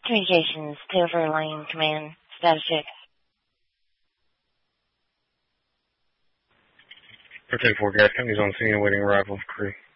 Communications, Taylor Lane, Command, status check. 10-4 gas company's on scene awaiting arrival of crew.